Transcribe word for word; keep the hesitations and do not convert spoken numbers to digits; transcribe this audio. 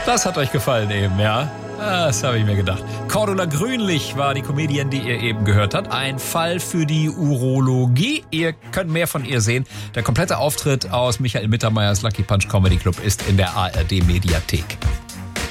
Das hat euch gefallen eben, ja? Das habe ich mir gedacht. Cordula Grünlich war die Comedian, die ihr eben gehört habt. Ein Fall für die Urologie. Ihr könnt mehr von ihr sehen. Der komplette Auftritt aus Michael Mittermeiers Lucky Punch Comedy Club ist in der A R D Mediathek.